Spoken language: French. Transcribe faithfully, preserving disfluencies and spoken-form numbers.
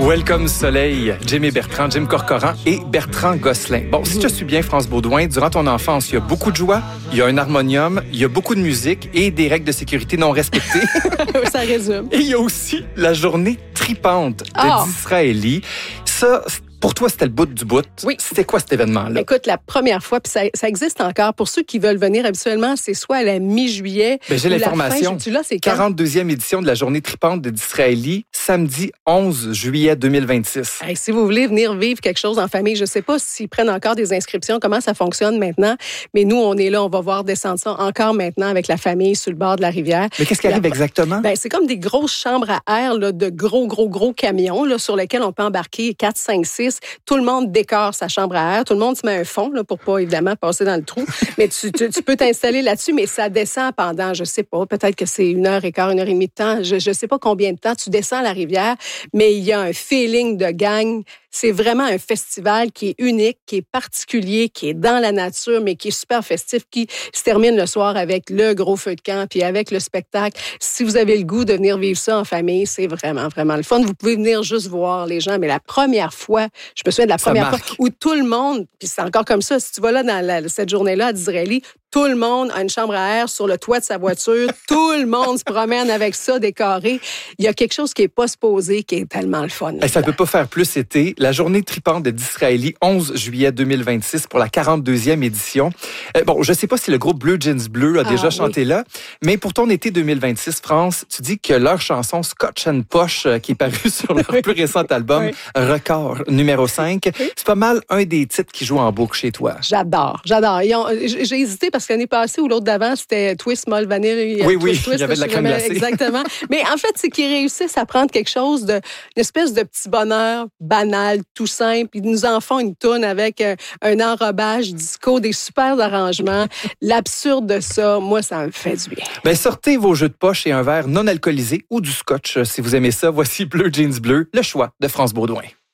Welcome Soleil, Jimmy Bertrand, Jim Corcoran et Bertrand Gosselin. Bon, si je suis bien, France Baudouin, durant ton enfance, il y a beaucoup de joie, il y a un harmonium, il y a beaucoup de musique et des règles de sécurité non respectées. Ça résume. Et il y a aussi la journée tripante de Oh. Disraeli. Ça, pour toi, c'était le bout du bout. Oui. C'était quoi cet événement-là? Écoute, la première fois, puis ça, ça existe encore. Pour ceux qui veulent venir habituellement, c'est soit à la mi-juillet. Ben, j'ai ou la l'information. fin. Tu l'as, c'est quand? quarante-deuxième édition de la journée tripante de Disraeli, samedi onze juillet deux mille vingt-six. Hey, si vous voulez venir vivre quelque chose en famille, je ne sais pas s'ils prennent encore des inscriptions, comment ça fonctionne maintenant, mais nous, on est là, on va voir descendre ça encore maintenant avec la famille sur le bord de la rivière. Mais qu'est-ce qui arrive La- exactement? Ben, c'est comme des grosses chambres à air là, de gros, gros, gros camions là, sur lesquels on peut embarquer quatre, cinq, six. Tout le monde décore sa chambre à air. Tout le monde se met un fond là, pour pas, évidemment, passer dans le trou. Mais tu, tu, tu peux t'installer là-dessus, mais ça descend pendant, je sais pas, peut-être que c'est une heure et quart, une heure et demie de temps. Je, je sais pas combien de temps. Tu descends la rivière, mais il y a un feeling de gang. C'est vraiment un festival qui est unique, qui est particulier, qui est dans la nature, mais qui est super festif, qui se termine le soir avec le gros feu de camp, puis avec le spectacle. Si vous avez le goût de venir vivre ça en famille, c'est vraiment, vraiment le fun. Vous pouvez venir juste voir les gens, mais la première fois, je me souviens de la Ça première marque. fois où tout le monde, puis c'est encore comme ça, si tu vas là dans la- cette journée-là à Disraeli, tout le monde a une chambre à air sur le toit de sa voiture. Tout le monde se promène avec ça décoré. Il y a quelque chose qui n'est pas supposé, qui est tellement le fun. Eh, ça ne peut pas faire plus été. La journée tripante de Disraeli, onze juillet deux mille vingt-six pour la quarante-deuxième édition. Euh, bon, je ne sais pas si le groupe Blue Jeans Bleu a Ah, déjà oui. chanté là, mais pour ton été deux mille vingt-six, France, tu dis que leur chanson Scotch and Posh, euh, qui est parue sur leur plus récent album, Oui. Record, numéro cinq, c'est pas mal un des titres qui joue en boucle chez toi. J'adore, j'adore. Ils ont- J'ai j'ai hésité parce que l'année passée ou l'autre d'avant, c'était Twist, Molle, Vanille. Oui, Twist, oui, Twist, il y avait de la je sais crème jamais glacée. Exactement. Mais en fait, c'est qu'ils réussissent à prendre quelque chose de, une espèce de petit bonheur banal, tout simple. Ils nous en font une toune avec un, un enrobage disco, des super arrangements. L'absurde de ça, moi, ça me fait du bien. Ben, sortez vos jeux de poche et un verre non alcoolisé ou du scotch euh, si vous aimez ça. Voici Blue Jeans Bleu, le choix de France Baudouin.